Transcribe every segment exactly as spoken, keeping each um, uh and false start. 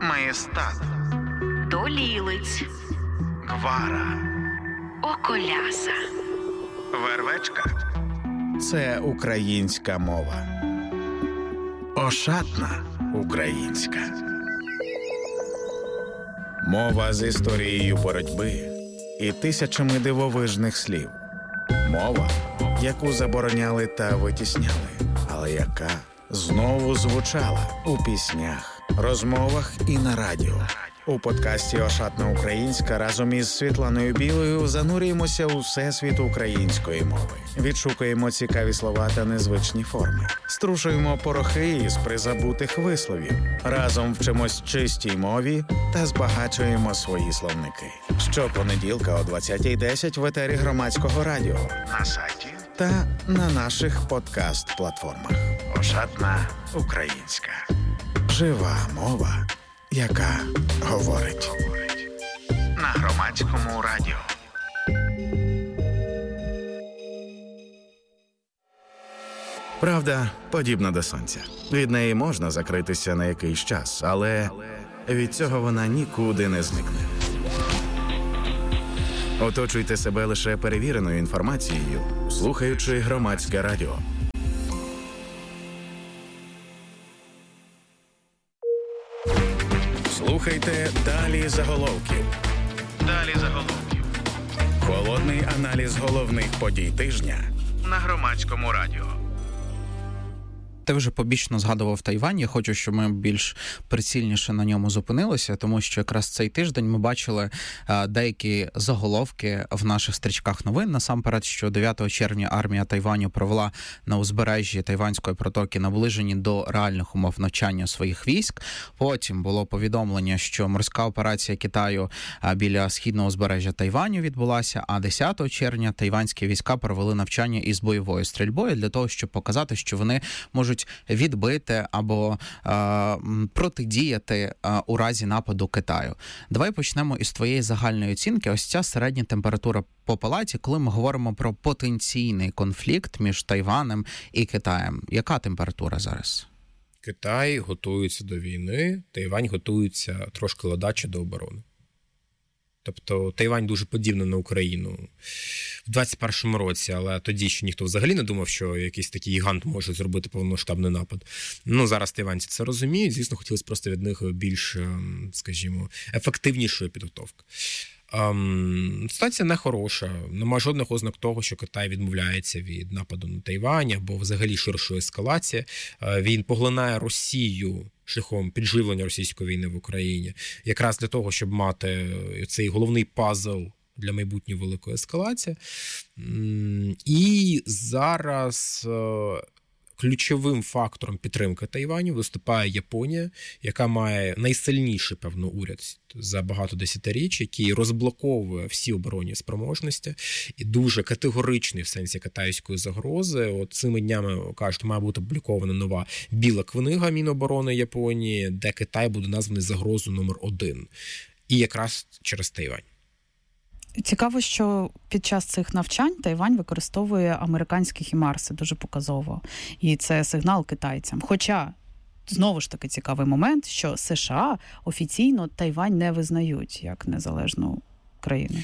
Маєстат, Долілиць, Гвара, Околяса, Вервечка – це українська мова. Ошатна українська. Мова з історією боротьби і тисячами дивовижних слів. Мова, яку забороняли та витісняли, але яка знову звучала у піснях, розмовах і на радіо. У подкасті «Ошатна українська» разом із Світланою Білою занурюємося у всесвіт української мови. Відшукуємо цікаві слова та незвичні форми. Струшуємо порохи із призабутих висловів. Разом вчимось чистій мові та збагачуємо свої словники. Щопонеділка о двадцятій десять в етері Громадського радіо, на сайті та на наших подкаст-платформах. «Ошатна українська». Жива мова, яка говорить. На Громадському радіо. Правда подібна до сонця. Від неї можна закритися на якийсь час, але від цього вона нікуди не зникне. Оточуйте себе лише перевіреною інформацією, слухаючи Громадське радіо. Слухайте «Далі заголовків». Далі заголовків. Холодний аналіз головних подій тижня на Громадському радіо. Ти вже побічно згадував Тайвань. Я хочу, щоб ми більш прицільніше на ньому зупинилися, тому що якраз цей тиждень ми бачили а, деякі заголовки в наших стрічках новин. Насамперед, що дев'ятого червня армія Тайваню провела на узбережжі Тайванської протоки наближені до реальних умов навчання своїх військ. Потім було повідомлення, що морська операція Китаю а, біля східного узбережжя Тайваню відбулася, а десятого червня тайванські війська провели навчання із бойовою стрільбою для того, щоб показати, що вони можуть відбити або е, протидіяти е, у разі нападу Китаю. Давай почнемо із твоєї загальної оцінки. Ось ця середня температура по палаті, коли ми говоримо про потенційний конфлікт між Тайванем і Китаєм. Яка температура зараз? Китай готується до війни, Тайвань готується трошки ледаче до оборони. Тобто Тайвань дуже подібна на Україну в двадцять першому році, але тоді ще ніхто взагалі не думав, що якийсь такий гігант може зробити повномасштабний напад. Ну, зараз тайванці це розуміють, звісно, хотілося просто від них більш, скажімо, ефективнішої підготовки. Um, ситуація не хороша, немає жодних ознак того, що Китай відмовляється від нападу на Тайвань або взагалі ширшої ескалації. Uh, він поглинає Росію шляхом підживлення російської війни в Україні, якраз для того, щоб мати цей головний пазл для майбутньої великої ескалації. Um, і зараз uh, ключовим фактором підтримки Тайваню виступає Японія, яка має найсильніший, певно, уряд за багато десятиріч, який розблоковує всі оборонні спроможності і дуже категоричний в сенсі китайської загрози. От цими днями, кажуть, має бути опублікована нова біла книга Міноборони Японії, де Китай буде названий загрозою номер один. І якраз через Тайвань. Цікаво, що під час цих навчань Тайвань використовує американські хімарси дуже показово. І це сигнал китайцям. Хоча, знову ж таки, цікавий момент, що США офіційно Тайвань не визнають як незалежну країну.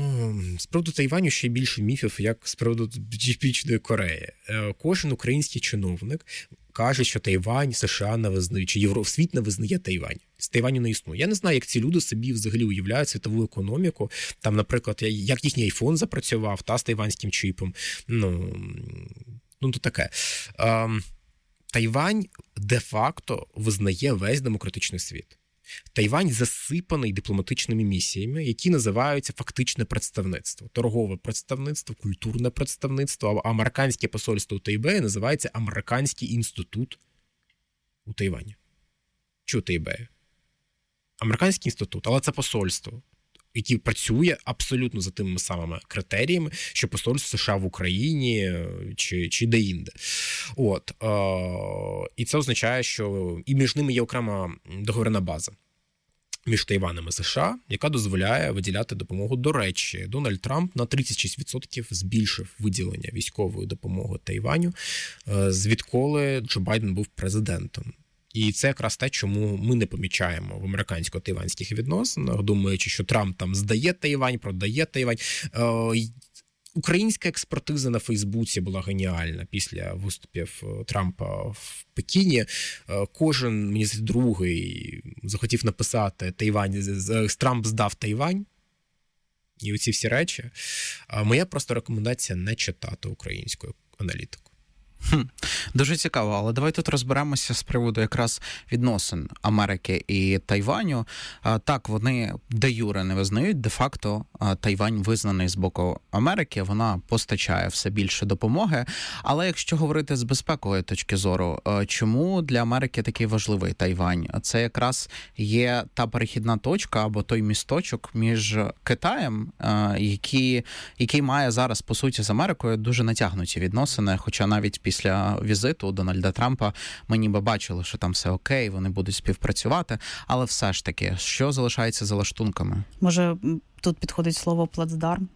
З приводу Тайваню ще більше міфів, як з приводу Північної Кореї. Кожен український чиновник каже, що Тайвань, США не визнають, чи Євросвіт не визнає Тайвань. З Тайваню не існує. Я не знаю, як ці люди собі взагалі уявляють світову економіку. Там, наприклад, як їхній айфон запрацював, та з тайванським чіпом. Ну, ну то таке. Ем, Тайвань де-факто визнає весь демократичний світ. Тайвань засипаний дипломатичними місіями, які називаються фактичне представництво. Торгове представництво, культурне представництво, а американське посольство у Тайбеї називається Американський інститут у Тайвані. Чи у Тайбеї? Американський інститут, але це посольство, яке працює абсолютно за тими самими критеріями, що посольство США в Україні чи, чи де-інде. От. Е- і це означає, що і між ними є окрема договірна база між Тайванем і США, яка дозволяє виділяти допомогу. До речі, Дональд Трамп на тридцять шість відсотків збільшив виділення військової допомоги Тайваню, е- звідколи Джо Байден був президентом. І це якраз те, чому ми не помічаємо в американсько-тайванських відносинах, думаючи, що Трамп там здає Тайвань, продає Тайвань. Українська експертиза на Фейсбуці була геніальна після виступів Трампа в Пекіні. Кожен, мені здається, другий захотів написати Тайвань, Трамп здав Тайвань. І оці всі речі. Моя просто рекомендація не читати українську аналітику. Хм, дуже цікаво, але давай тут розберемося з приводу якраз відносин Америки і Тайваню. Так, вони де-юре не визнають, де-факто Тайвань визнаний з боку Америки, вона постачає все більше допомоги. Але якщо говорити з безпекової точки зору, чому для Америки такий важливий Тайвань? Це якраз є та перехідна точка або той місточок між Китаєм, який, який має зараз, по суті, з Америкою дуже натягнуті відносини, хоча навіть після візиту Дональда Трампа ми ніби бачили, що там все окей, вони будуть співпрацювати, але все ж таки, що залишається за лаштунками? Може, тут підходить слово плацдарм?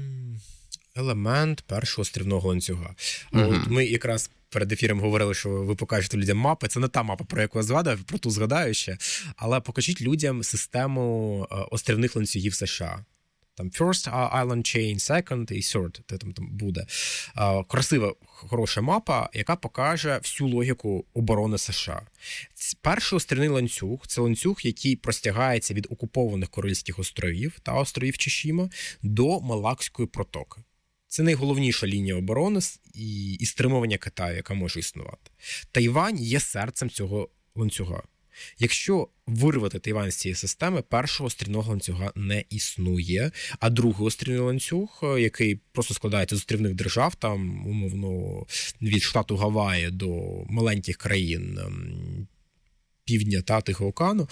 Елемент першого острівного ланцюга. Mm-hmm. От ми якраз перед ефіром говорили, що ви покажете людям мапи. Це не та мапа, про яку я згадав, про ту згадаю ще. Але покажіть людям систему острівних ланцюгів США. Там first island chain, second і third, де там, там буде. А, красива, хороша мапа, яка покаже всю логіку оборони США. Перший острівний ланцюг – це ланцюг, який простягається від окупованих Курильських островів та островів Чишіма до Малакської протоки. Це найголовніша лінія оборони і, і стримування Китаю, яка може існувати. Тайвань є серцем цього ланцюга. Якщо вирвати Тайвань з цієї системи, першого острівного ланцюга не існує, а другий острівний ланцюг, який просто складається з острівних держав, там, умовно, від штату Гаваї до маленьких країн півдня та Тихого океану,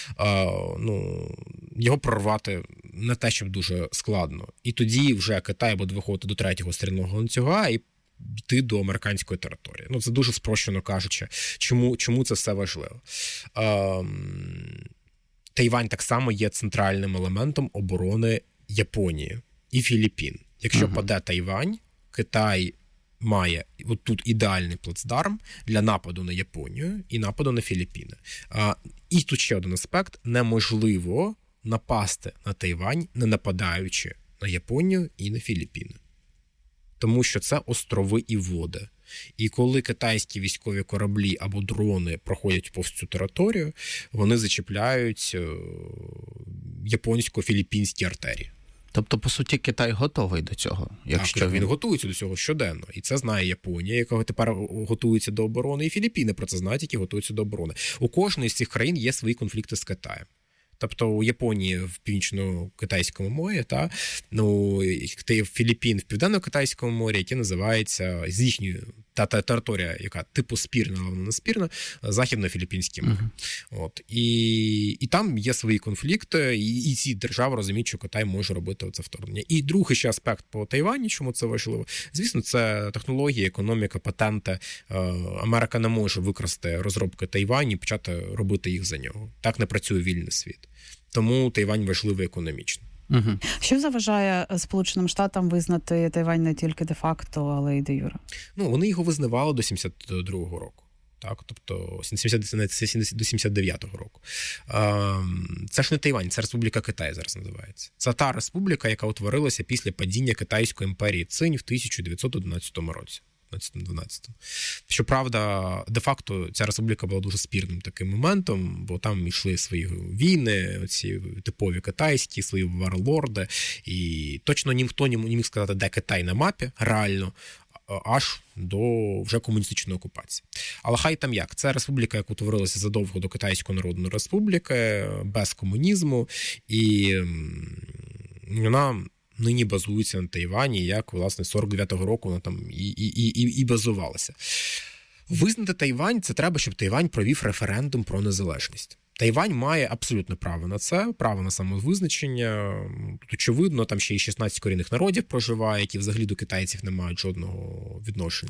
ну, його прорвати не те, щоб дуже складно. І тоді вже Китай буде виходити до третього острівного ланцюга і йти до американської території. Ну, це дуже спрощено кажучи, чому, чому це все важливо. Ем, Тайвань так само є центральним елементом оборони Японії і Філіппін. Якщо uh-huh. паде Тайвань, Китай має от тут ідеальний плацдарм для нападу на Японію і нападу на Філіппіни. А, і тут ще один аспект. Неможливо напасти на Тайвань, не нападаючи на Японію і на Філіппіни. Тому що це острови і води. І коли китайські військові кораблі або дрони проходять повз цю територію, вони зачіпляють японсько-філіппінські артерії. Тобто, по суті, Китай готовий до цього? Якщо так, він... він готується до цього щоденно. І це знає Японія, яка тепер готується до оборони, і Філіппіни про це знають, які готуються до оборони. У кожної з цих країн є свої конфлікти з Китаєм. Тобто у Японії в Північно-Китайському морі, та, ну, Філіппін в Південно-Китайському морі, яке називається з їхньої та, та територія, яка типу спірна, але не спірна, Західно-Філіппінське море. Uh-huh. От. І, і там є свої конфлікти, і, і ці держави розуміють, що Китай може робити це вторгнення. І другий ще аспект по Тайвані, чому це важливо, звісно, це технології, економіка, патенти. Америка не може викрасти розробки Тайвані і почати робити їх за нього. Так не працює вільний світ. Тому Тайвань важливий економічно. Угу. Що заважає Сполученим Штатам визнати Тайвань не тільки де-факто, але й де-юре? Ну, вони його визнавали до сімдесят другого року. Так, тобто до сімдесят дев'ятого року. Це ж не Тайвань, це Республіка Китай зараз називається. Це та республіка, яка утворилася після падіння Китайської імперії Цинь в тисяча дев'ятсот одинадцятому році. дванадцятому. Щоправда, де-факто ця республіка була дуже спірним таким моментом, бо там йшли свої війни, оці типові китайські, свої варлорди, і точно ніхто не міг сказати, де Китай на мапі, реально, аж до вже комуністичної окупації. Але хай там як. Це республіка, яка утворилася задовго до Китайської Народної Республіки, без комунізму, і вона нині базується на Тайвані, як, власне, сорок дев'ятого року вона там і, і, і, і базувалася. Визнати Тайвань – це треба, щоб Тайвань провів референдум про незалежність. Тайвань має абсолютне право на це, право на самовизначення. Тут, очевидно, там ще й шістнадцять корінних народів проживає, які взагалі до китайців не мають жодного відношення.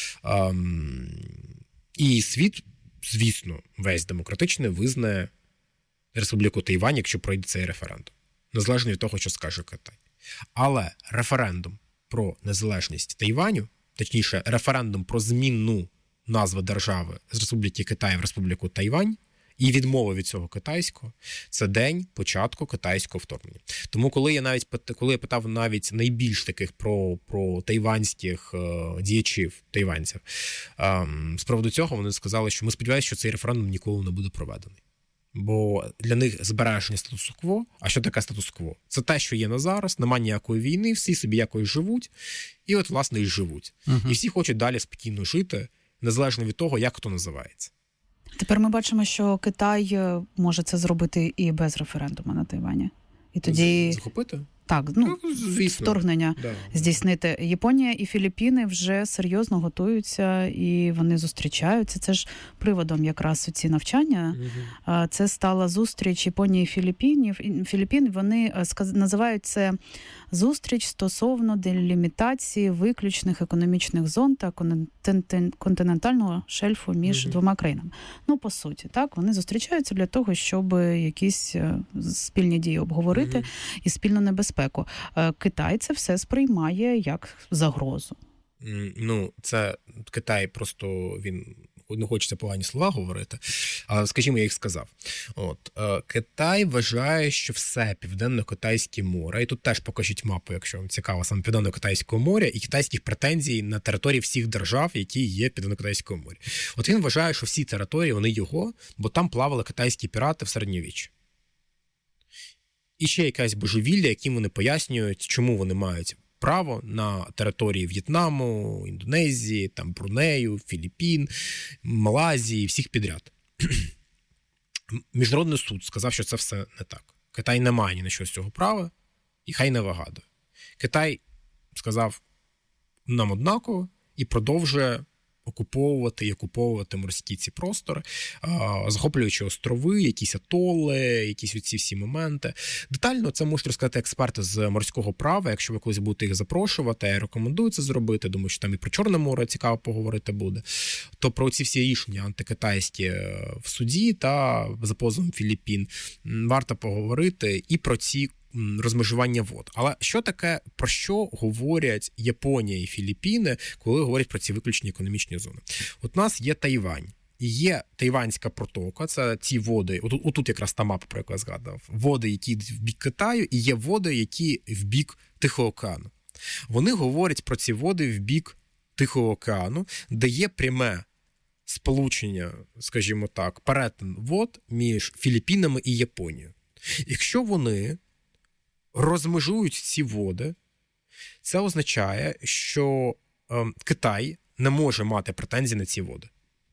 Ем, і світ, звісно, весь демократичний визнає Республіку Тайвань, якщо пройде цей референдум. Незалежно від того, що скаже Китай. Але референдум про незалежність Тайваню, точніше, референдум про зміну назва держави з Республіки Китай в Республіку Тайвань і відмова від цього китайського – це день початку китайського вторгнення. Тому коли я навіть коли я питав навіть найбільш таких про, про тайванських е, діячів, тайванців, е, з приводу цього вони сказали, що ми сподіваємося, що цей референдум ніколи не буде проведений. Бо для них збереження статус-кво, а що таке статус-кво? Це те, що є на зараз, немає ніякої війни, всі собі якось живуть, і от, власне, і живуть. Uh-huh. І всі хочуть далі спокійно жити, незалежно від того, як хто називається. Тепер ми бачимо, що Китай може це зробити і без референдуму на Тайвані. І тоді... Захопити? Так, ну, ну вторгнення да. здійснити. Японія і Філіппіни вже серйозно готуються і вони зустрічаються. Це ж приводом якраз у ці навчання. Угу. Це стала зустріч Японії і Філіппінів. Філіппін, вони називають це зустріч стосовно делімітації виключних економічних зон та континентального шельфу між угу. двома країнами. Ну, по суті, так, вони зустрічаються для того, щоб якісь спільні дії обговорити угу. і спільну небезпеку. Китай це все сприймає як загрозу. Ну, це Китай просто, він, не хочеться погані слова говорити, але, скажімо, я їх сказав. От, Китай вважає, що все Південно-Китайське море, і тут теж покажіть мапу, якщо вам цікаво, саме Південно-Китайського моря і китайських претензій на території всіх держав, які є в Південно-Китайському морі. От він вважає, що всі території, вони його, бо там плавали китайські пірати в середньовіччі. І ще якась божевілля, яким вони пояснюють, чому вони мають право на території В'єтнаму, Індонезії, там, Брунею, Філіппін, Малайзії, всіх підряд. Міжнародний суд сказав, що це все не так. Китай не має ні на що з цього права, і хай не вигадує. Китай сказав нам однаково і продовжує окуповувати і окуповувати морські ці простори, захоплюючи острови, якісь атоли, якісь оці всі моменти. Детально це можуть розказати експерти з морського права, якщо ви колись будете їх запрошувати, я рекомендую це зробити, думаю, що там і про Чорне море цікаво поговорити буде, то про ці всі рішення антикитайські в суді та за позовом Філіппін варто поговорити і про ці розмежування вод. Але що таке, про що говорять Японія і Філіппіни, коли говорять про ці виключні економічні зони? От у нас є Тайвань. Є Тайванська протока, це ті води, отут, отут якраз та мапа, про яку я згадав, води, які йдуть в бік Китаю, і є води, які в бік Тихого океану. Вони говорять про ці води в бік Тихого океану, де є пряме сполучення, скажімо так, перетин вод між Філіппінами і Японією. Якщо вони розмежують ці води, це означає, що е, Китай не може мати претензій на ці води.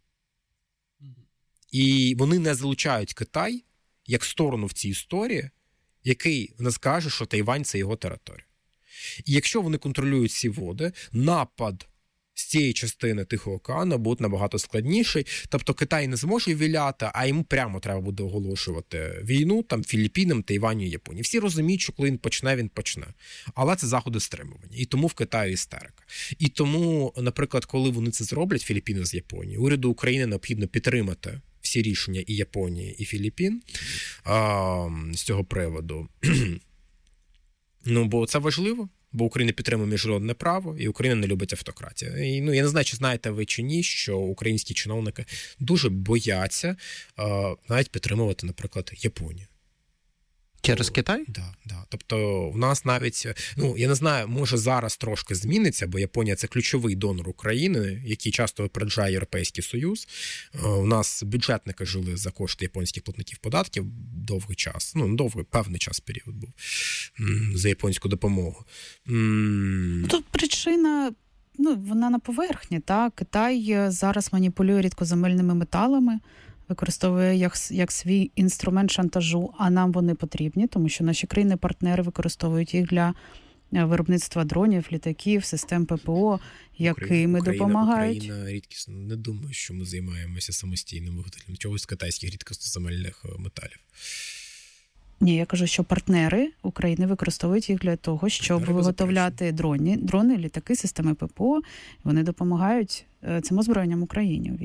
І вони не залучають Китай як сторону в цій історії, який не скаже, що Тайвань – це його територія. І якщо вони контролюють ці води, напад з цієї частини Тихого океану буде набагато складніший. Тобто Китай не зможе віляти, а йому прямо треба буде оголошувати війну там Філіппінам, Тайваню і Японії. Всі розуміють, що коли він почне, він почне. Але це заходи стримування. І тому в Китаї істерика. І тому, наприклад, коли вони це зроблять, Філіппіни з Японією, уряду України необхідно підтримати всі рішення і Японії, і Філіппін а, з цього приводу. Ну, бо це важливо. Бо Україна підтримує міжнародне право, і Україна не любить автократію. І, ну, я не знаю, чи знаєте ви чи ні, що українські чиновники дуже бояться е, навіть підтримувати, наприклад, Японію. Через Китай? Так, да, да. Тобто в нас навіть, ну, я не знаю, може зараз трошки зміниться, бо Японія – це ключовий донор України, який часто випереджає Європейський Союз. У нас бюджетники жили за кошти японських платників податків довгий час, ну, довгий, певний час період був за японську допомогу. Тут причина, ну, вона на поверхні, так? Китай зараз маніпулює рідкоземельними металами, використовує як, як свій інструмент шантажу, а нам вони потрібні, тому що наші країни-партнери використовують їх для виробництва дронів, літаків, систем ППО, якими Україна, допомагають. Україна рідкісно. Не думаю, що ми займаємося самостійним виготовленням чогось з китайських рідкоземельних металів. Ні, я кажу, що партнери України використовують їх для того, щоб партнери виготовляти дрони, дрони, літаки, системи ППО. Вони допомагають цим озброєнням Україні у війні.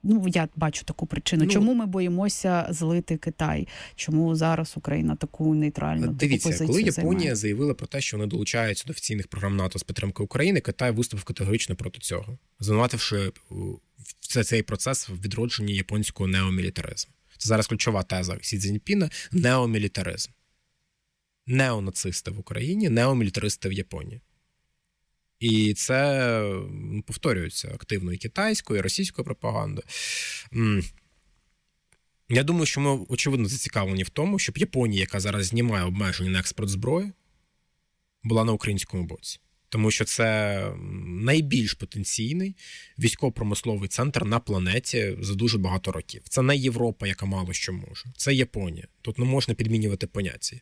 Ну, я бачу таку причину. Ну, Чому ми боїмося злити Китай? Чому зараз Україна таку нейтральну Дивіться, позицію коли Японія займає? заявила про те, що вони долучаються до офіційних програм НАТО з підтримки України, Китай виступив категорично проти цього, звинувативши в цей процес в відродженні японського неомілітаризму. Це зараз ключова теза Сі Цзіньпіна – неомілітаризм. Неонацисти в Україні, неомілітаристи в Японії. І це повторюється активно і китайською, і російською пропагандою. Я думаю, що ми, очевидно, зацікавлені в тому, щоб Японія, яка зараз знімає обмеження на експорт зброї, була на українському боці. Тому що це найбільш потенційний військово-промисловий центр на планеті за дуже багато років. Це не Європа, яка мало що може. Це Японія. Тут не можна підмінювати поняття.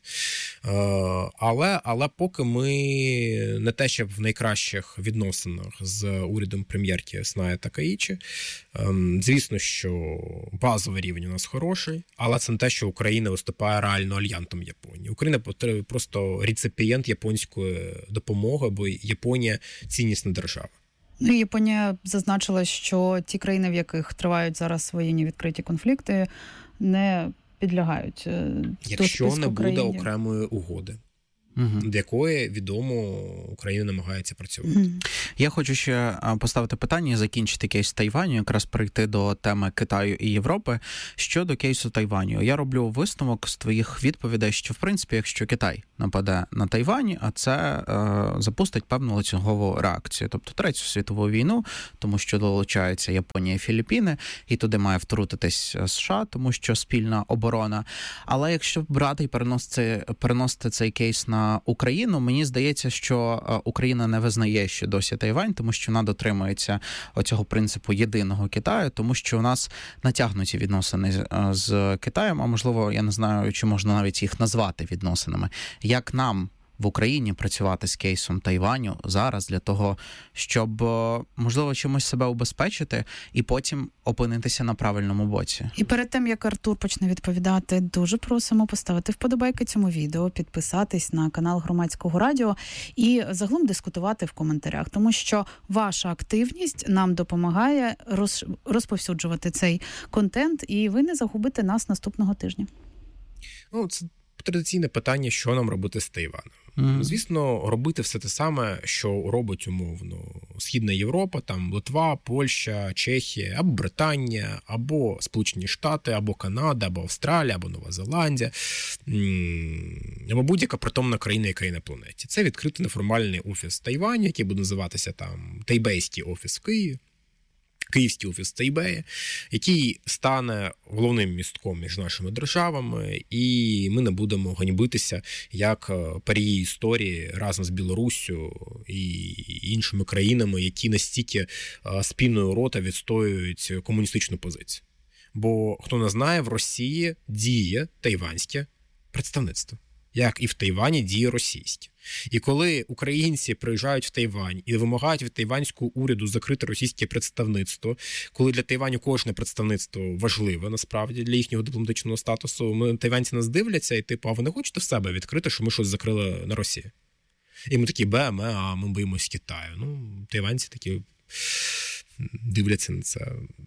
Але, але поки ми не те, що в найкращих відносинах з урядом прем'єрки Сная Такаїчі, звісно, що базовий рівень у нас хороший, але це не те, що Україна виступає реально альянтом Японії. Україна просто реципієнт японської допомоги, бо Японія – ціннісна держава. Ну, Японія зазначила, що ті країни, в яких тривають зараз воєнні відкриті конфлікти, не підлягають до Якщо не буде країн. окремої угоди, угу. до якої, відомо, Україна намагається працювати. Угу. Я хочу ще поставити питання і закінчити кейс Тайваню, якраз прийти до теми Китаю і Європи. Щодо кейсу Тайваню, я роблю висновок з твоїх відповідей, що, в принципі, якщо Китай нападе на Тайвань, а це е, запустить певну ланцюгову реакцію, тобто Третю світову війну, тому що долучаються Японія і Філіппіни, і туди має втрутитись США, тому що спільна оборона. Але якщо брати і переносити, переносити цей кейс на Україну, мені здається, що Україна не визнає ще досі Тайвань, тому що вона дотримується оцього принципу єдиного Китаю, тому що у нас натягнуті відносини з Китаєм, а можливо, я не знаю, чи можна навіть їх назвати відносинами. Як нам в Україні працювати з кейсом Тайваню зараз для того, щоб, можливо, чимось себе убезпечити і потім опинитися на правильному боці? І перед тим, як Артур почне відповідати, дуже просимо поставити вподобайки цьому відео, підписатись на канал Громадського радіо і загалом дискутувати в коментарях, тому що ваша активність нам допомагає роз... розповсюджувати цей контент, і ви не загубите нас наступного тижня. Ну, це традиційне питання, що нам робити з Тайваном. Mm. Звісно, робити все те саме, що робить умовно Східна Європа, там Литва, Польща, Чехія, або Британія, або Сполучені Штати, або Канада, або Австралія, або Нова Зеландія, або будь-яка притомна країна, яка є на планеті. Це відкрити неформальний офіс Тайваню, який буде називатися там Тайбейський офіс в Києві, Київський офіс Тайбея, який стане головним містком між нашими державами, і ми не будемо ганьбитися як парії історії разом з Білоруссю і іншими країнами, які настільки спільною рота відстоюють комуністичну позицію. Бо, хто не знає, в Росії діє тайванське представництво, як і в Тайвані діє російське. І коли українці приїжджають в Тайвань і вимагають від тайванського уряду закрити російське представництво, коли для Тайваню кожне представництво важливе, насправді, для їхнього дипломатичного статусу, ми, тайванці нас дивляться і типу, а ви не хочете в себе відкрити, що ми щось закрили на Росії? І ми такі, бе, ме, а ми боїмось Китаю. Ну, тайванці такі дивляться на це.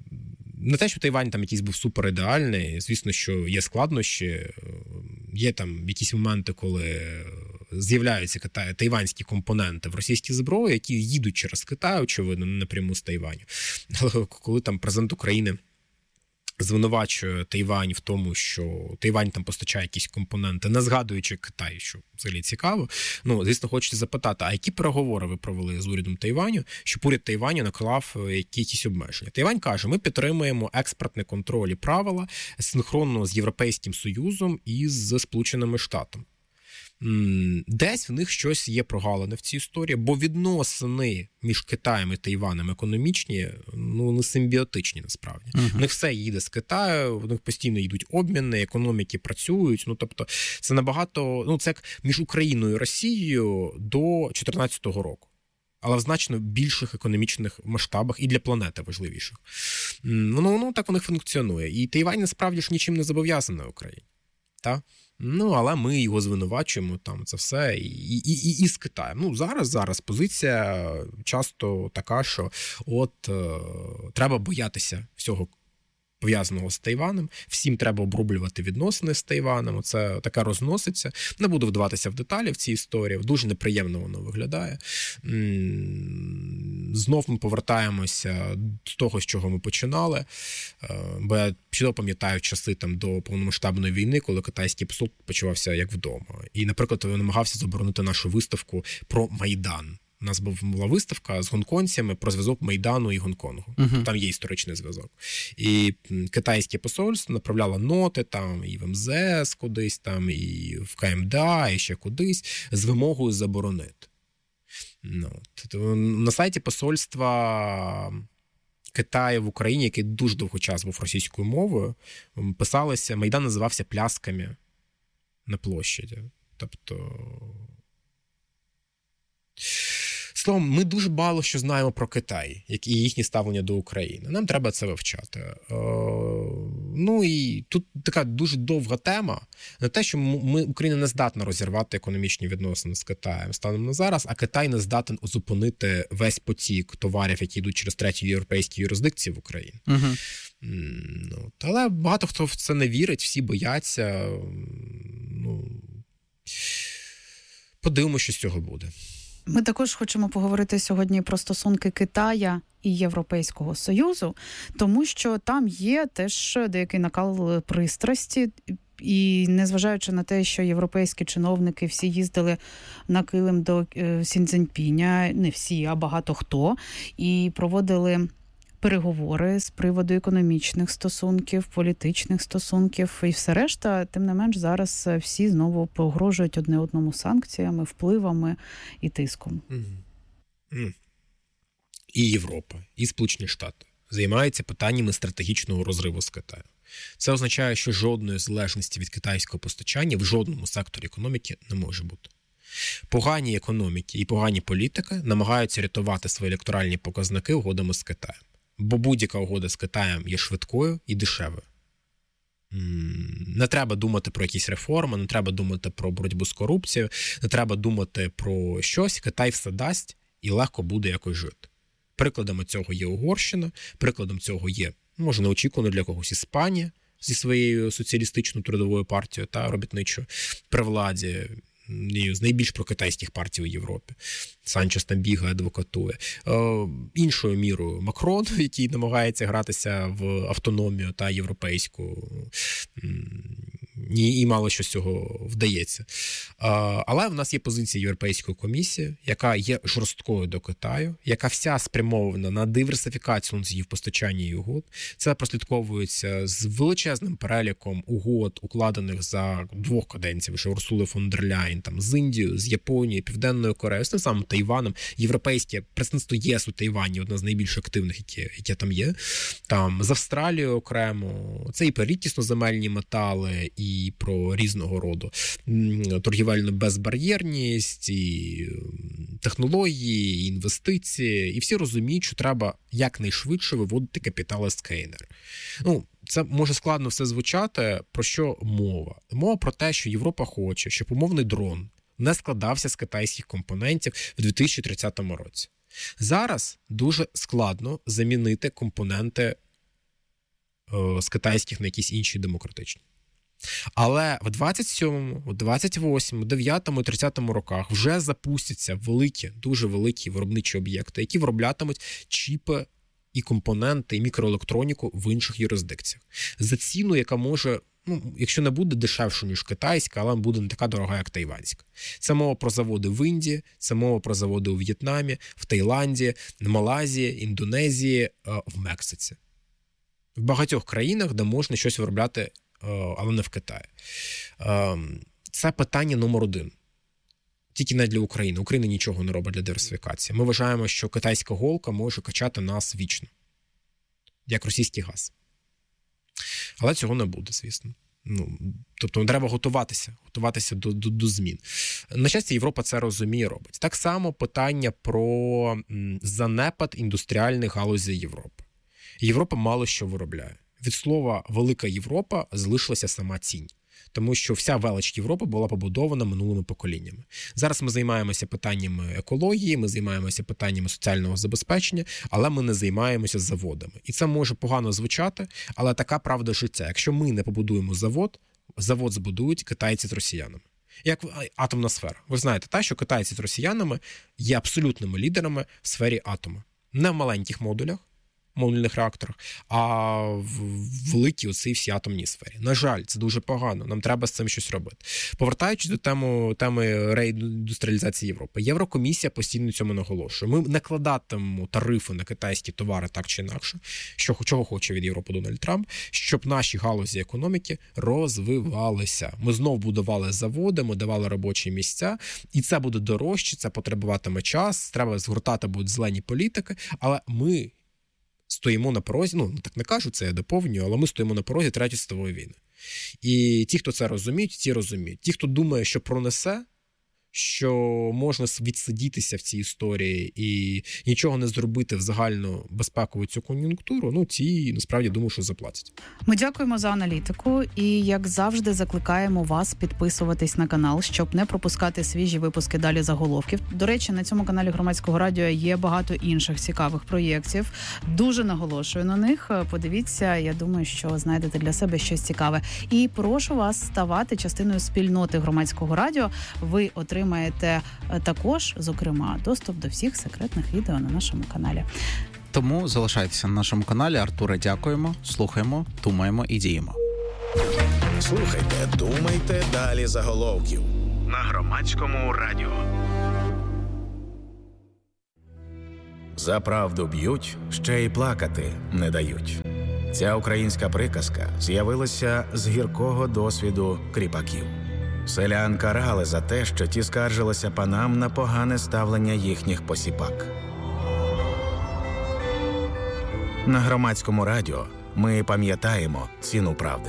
Не те, що Тайвань там якийсь був супер ідеальний, звісно, що є складнощі, є там якісь моменти, коли з'являються Китай, тайванські компоненти в російській зброї, які їдуть через Китай, очевидно, не напряму з Тайваню. Але коли там президент України звинувачує Тайвань в тому, що Тайвань там постачає якісь компоненти, не згадуючи Китай, що взагалі цікаво. Ну, звісно, хочеться запитати, а які переговори ви провели з урядом Тайваню, щоб уряд Тайваню наклав якісь обмеження? Тайвань каже, ми підтримуємо експортний контроль і правила синхронно з Європейським Союзом і з Сполученими Штатами. Десь в них щось є прогалини в цій історії, бо відносини між Китаєм і Тайванем економічні, ну, не симбіотичні насправді. Uh-huh. В них все їде з Китаю, в них постійно йдуть обміни, економіки працюють, ну, тобто це набагато, ну, це як між Україною і Росією до чотирнадцятого року. Але в значно більших економічних масштабах і для планети важливіших. Ну, ну так у них функціонує. І Тайвань насправді ж нічим не зобов'язаний Україні. Так? Ну, але ми його звинувачуємо, там, це все, і, і, і, і з Китаєм. Ну, зараз, зараз позиція часто така, що от е, треба боятися всього пов'язаного з Тайванем. Всім треба обрублювати відносини з Тайваном. Це таке розноситься. Не буду вдаватися в деталі в цій історії. Дуже неприємно воно виглядає. Знов ми повертаємося до того, з чого ми починали. Бо я чудово пам'ятаю часи там до повномасштабної війни, коли китайський посол почувався як вдома. І, наприклад, він намагався заборонити нашу виставку про Майдан. У нас була виставка з гонконцями про зв'язок Майдану і Гонконгу. Uh-huh. Там є історичний зв'язок. І китайське посольство направляло ноти там і в ем зе ес кудись, там, і в ка ем де а, і ще кудись, з вимогою заборонити. Ну, на сайті посольства Китаю в Україні, який дуже довгий час був російською мовою, писалося, Майдан називався плясками на площаді. Тобто... Словом, ми дуже мало що знаємо про Китай, як і їхнє ставлення до України. Нам треба це вивчати. Е, ну і тут така дуже довга тема. Не те, що ми, Україна не здатна розірвати економічні відносини з Китаєм станом на зараз, а Китай не здатен зупинити весь потік товарів, які йдуть через треті європейські юрисдикції в Україну. Угу. Ну, але багато хто в це не вірить, всі бояться. Ну, подивимося, що з цього буде. Ми також хочемо поговорити сьогодні про стосунки Китая і Європейського Союзу, тому що там є теж деякий накал пристрасті. І незважаючи на те, що європейські чиновники всі їздили на килим до Сі Цзіньпіня, не всі, а багато хто, і проводили переговори з приводу економічних стосунків, політичних стосунків і все решта, тим не менш зараз всі знову погрожують одне одному санкціями, впливами і тиском. І Європа, і Сполучені Штати займаються питаннями стратегічного розриву з Китаю. Це означає, що жодної залежності від китайського постачання в жодному секторі економіки не може бути. Погані економіки і погані політики намагаються рятувати свої електоральні показники угодами з Китаєм. Бо будь-яка угода з Китаєм є швидкою і дешевою. Не треба думати про якісь реформи, не треба думати про боротьбу з корупцією, не треба думати про щось. Китай все дасть і легко буде якось жити. Прикладами цього є Угорщина, прикладом цього є, може, неочікувано для когось, Іспанія зі своєю соціалістичною трудовою партією та робітничою при владі, з найбільш прокитайських партій у Європі. Санчес там бігає, адвокатує. Е, іншою мірою Макрон, який намагається гратися в автономію та європейську, і, і мало що з цього вдається. Е, але в нас є позиція Європейської комісії, яка є жорсткою до Китаю, яка вся спрямована на диверсифікацію носіїв постачання і угод. Це прослідковується з величезним переліком угод, укладених за двох каденцій, що Урсули фон дер Ляєн, там, з Індією, з Японією, Південною Кореєю, з тим самим Тайваном. Європейське представництво ЄС у Тайвані одне з найбільш активних, яке, яке там є. Там, з Австралією окремо. Це і про рідкісноземельні метали, і про різного роду торгівельну безбар'єрність, і технології, і інвестиції. І всі розуміють, що треба якнайшвидше виводити капітали з КНР. Ну, це може складно все звучати, про що мова. Мова про те, що Європа хоче, щоб умовний дрон не складався з китайських компонентів в дві тисячі тридцятому році. Зараз дуже складно замінити компоненти о, з китайських на якісь інші демократичні. Але в двадцять сьомому, в двадцять восьмому, дев'ятому і тридцятому роках вже запустяться великі, дуже великі виробничі об'єкти, які вироблятимуть чіпи і компоненти, і мікроелектроніку в інших юрисдикціях. За ціну, яка може, ну, якщо не буде дешевше, ніж китайська, але буде не така дорога, як тайванська. Це мова про заводи в Індії, це мова про заводи у В'єтнамі, в Таїланді, в Малайзії, Індонезії, в Мексиці. В багатьох країнах, де можна щось виробляти, але не в Китаї. Це питання номер один. Тільки не для України. Україна нічого не робить для диверсифікації. Ми вважаємо, що китайська голка може качати нас вічно. Як російський газ. Але цього не буде, звісно. Ну, тобто треба готуватися. Готуватися до, до, до змін. На щастя, Європа це розуміє і робить. Так само питання про занепад індустріальних галузей Європи. Європа мало що виробляє. Від слова «велика Європа» залишилася сама тінь. Тому що вся велич Європи була побудована минулими поколіннями. Зараз ми займаємося питаннями екології, ми займаємося питаннями соціального забезпечення, але ми не займаємося заводами. І це може погано звучати, але така правда життя. Якщо ми не побудуємо завод, завод збудують китайці з росіянами. Як атомна сфера. Ви знаєте, та, що китайці з росіянами є абсолютними лідерами в сфері атому. Не в маленьких модулях, модульних реакторах, а в великій оцій всій атомній сфері. На жаль, це дуже погано, нам треба з цим щось робити. Повертаючись до теми, теми реіндустріалізації Європи, Єврокомісія постійно цьому наголошує. Ми накладатимемо тарифи на китайські товари так чи інакше, що, чого хоче від Європи Дональд Трамп, щоб наші галузі економіки розвивалися. Ми знов будували заводи, ми давали робочі місця, і це буде дорожче, це потребуватиме час, треба згортати будуть зелені політики, але ми стоїмо на порозі, ну, так не кажу, це я доповнюю, але ми стоїмо на порозі Третьої світової війни. І ті, хто це розуміють, ті розуміють. Ті, хто думає, що пронесе, що можна відсидітися в цій історії і нічого не зробити в загальну безпекову цю кон'юнктуру, ну, ті, насправді, думаю, що заплатять. Ми дякуємо за аналітику і, як завжди, закликаємо вас підписуватись на канал, щоб не пропускати свіжі випуски «Далі заголовків». До речі, на цьому каналі Громадського радіо є багато інших цікавих проєктів. Дуже наголошую на них. Подивіться, я думаю, що знайдете для себе щось цікаве. І прошу вас ставати частиною спільноти Громадського радіо. Ви отримаєте маєте також, зокрема, доступ до всіх секретних відео на нашому каналі. Тому залишайтеся на нашому каналі. Артуре, дякуємо, слухаємо, думаємо і діємо. Слухайте, думайте, далі заголовків на Громадському радіо. За правду б'ють, ще й плакати не дають. Ця українська приказка з'явилася з гіркого досвіду кріпаків. Селян карали за те, що ті скаржилися панам на погане ставлення їхніх посіпак. На Громадському радіо ми пам'ятаємо ціну правди.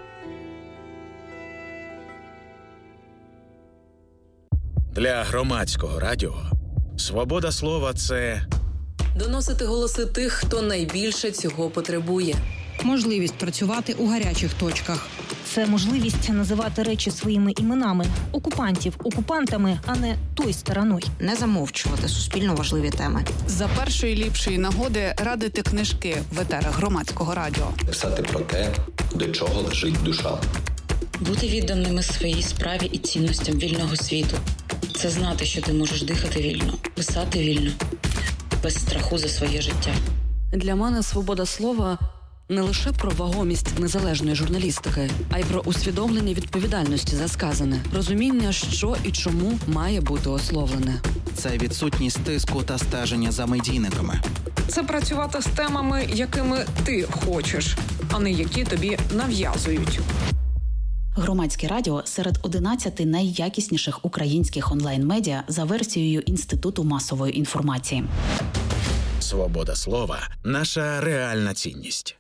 Для Громадського радіо свобода слова – це доносити голоси тих, хто найбільше цього потребує. Можливість працювати у гарячих точках. Це можливість називати речі своїми іменами. Окупантів окупантами, а не той стороною. Не замовчувати суспільно важливі теми. За першої ліпшої нагоди радити книжки в етерах Громадського радіо. Писати про те, до чого лежить душа. Бути відданими своїй справі і цінностям вільного світу. Це знати, що ти можеш дихати вільно, писати вільно, без страху за своє життя. Для мене свобода слова – не лише про вагомість незалежної журналістики, а й про усвідомлення відповідальності за сказане, розуміння, що і чому має бути ословлене. Це відсутність тиску та стеження за медійниками. Це працювати з темами, якими ти хочеш, а не які тобі нав'язують. Громадське радіо серед одинадцяти найякісніших українських онлайн-медіа за версією Інституту масової інформації. Свобода слова – наша реальна цінність.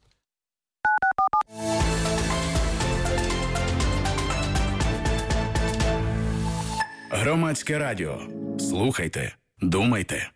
Громадське радіо. Слухайте, думайте.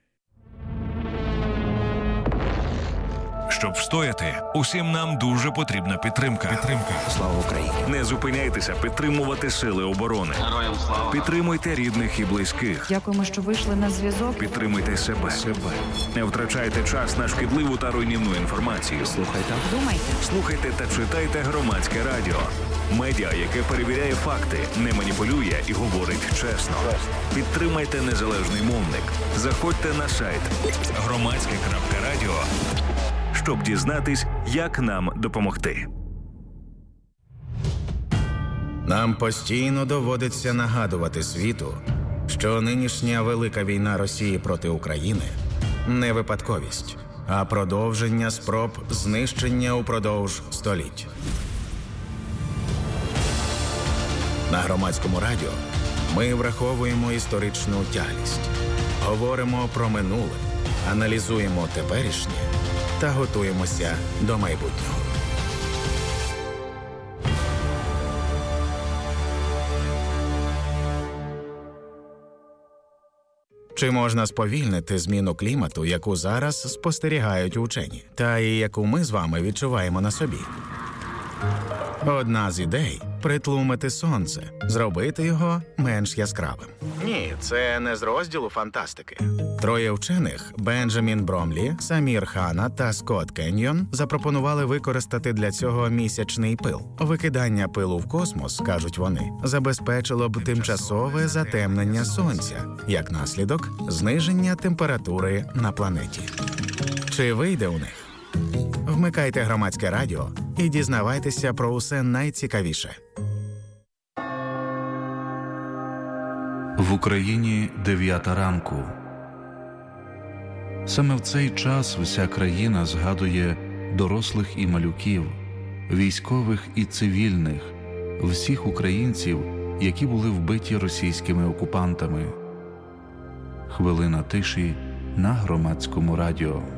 Щоб встояти, усім нам дуже потрібна підтримка. Підтримка. Слава Україні. Не зупиняйтеся підтримувати сили оборони. Героям слава. Підтримуйте рідних і близьких. Дякуємо, що вийшли на зв'язок. Підтримуйте себе. себе. Не втрачайте час на шкідливу та руйнівну інформацію. Слухайте. Думайте. Слухайте та читайте Громадське радіо. Медіа, яке перевіряє факти, не маніпулює і говорить чесно. Підтримайте незалежний мовник. Заходьте на сайт громадське крапка радіо, щоб дізнатись, як нам допомогти. Нам постійно доводиться нагадувати світу, що нинішня велика війна Росії проти України не випадковість, а продовження спроб знищення упродовж століть. На Громадському радіо ми враховуємо історичну тяглість, говоримо про минуле, аналізуємо теперішнє та готуємося до майбутнього. Чи можна сповільнити зміну клімату, яку зараз спостерігають учені, та і яку ми з вами відчуваємо на собі? Одна з ідей – притлумити сонце, зробити його менш яскравим. Ні, це не з розділу фантастики. Троє вчених – Бенджамін Бромлі, Самір Хана та Скотт Кеньйон – запропонували використати для цього місячний пил. Викидання пилу в космос, кажуть вони, забезпечило б тимчасове затемнення сонця, як наслідок – зниження температури на планеті. Чи вийде у них? Вмикайте Громадське радіо і дізнавайтеся про усе найцікавіше. В Україні дев'ята ранку. Саме в цей час вся країна згадує дорослих і малюків, військових і цивільних, всіх українців, які були вбиті російськими окупантами. Хвилина тиші на Громадському радіо.